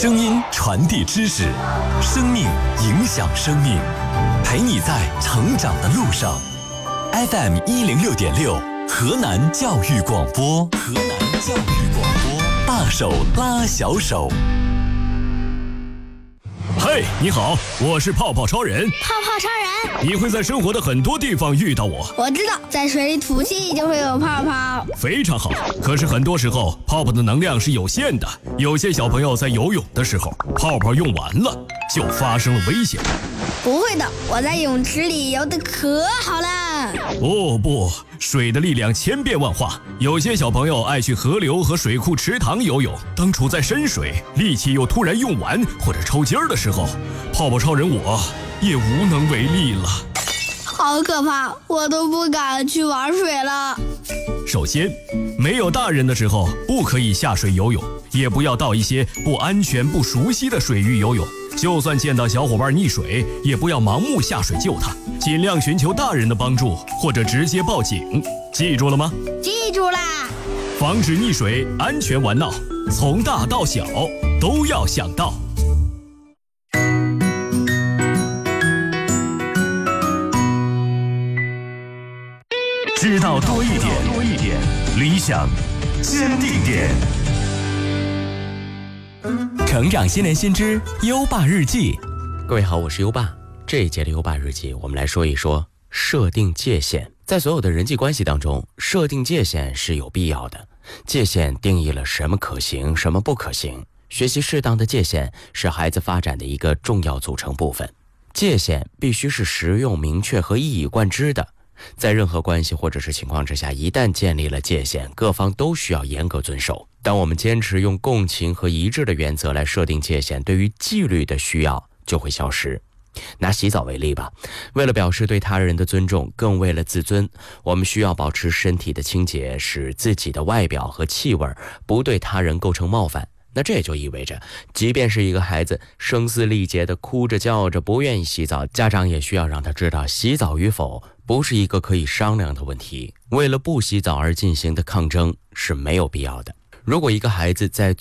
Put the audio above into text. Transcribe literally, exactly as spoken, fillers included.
声音传递知识，生命影响生命，陪你在成长的路上。F M 一零六点六，河南教育广播，河南教育广播，大手拉小手。 嘿，你好，我是泡泡超人。 泡泡超人， 你会在生活的很多地方遇到我。 我知道，在水里吐气就会有泡泡。 非常好，可是很多时候泡泡的能量是有限的，有些小朋友在游泳的时候，泡泡用完了，就发生了危险。 不会的，我在泳池里游得可好了。 哦不，水的力量千变万化，有些小朋友爱去河流和水库池塘游泳，当处在深水，力气又突然用完或者抽筋儿的时候，泡泡超人我也无能为力了。 好可怕，我都不敢去玩水了。 首先，没有大人的时候不可以下水游泳，也不要到一些不安全不熟悉的水域游泳，就算见到小伙伴溺水，也不要盲目下水救他，尽量寻求大人的帮助或者直接报警，记住了吗？ 记住啦。 防止溺水，安全玩闹，从大到小都要想到。 知道多一点，多一点，理想坚定点。成长新年新知优爸日记。 各位好，我是优爸。这一节的优爸日记，我们来说一说设定界限。在所有的人际关系当中，设定界限是有必要的。界限定义了什么可行，什么不可行。学习适当的界限是孩子发展的一个重要组成部分。界限必须是实用、明确和一以贯之的。在任何关系或者是情况之下，一旦建立了界限，各方都需要严格遵守。当我们坚持用共情和一致的原则来设定界限，对于纪律的需要就会消失。拿洗澡为例吧，为了表示对他人的尊重，更为了自尊，我们需要保持身体的清洁，使自己的外表和气味不对他人构成冒犯。那这也就意味着，即便是一个孩子声嘶力竭地哭着叫着不愿意洗澡，家长也需要让他知道，洗澡与否不是一个可以商量的问题。为了不洗澡而进行的抗争是没有必要的。如果一个孩子在